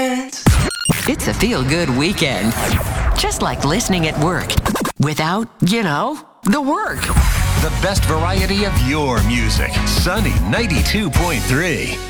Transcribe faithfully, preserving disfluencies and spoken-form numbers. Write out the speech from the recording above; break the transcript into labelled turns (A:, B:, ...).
A: dance.
B: It's a feel-good weekend. Just like listening at work. Without, you know, the work.
C: The best variety of your music. Sunny ninety-two point three.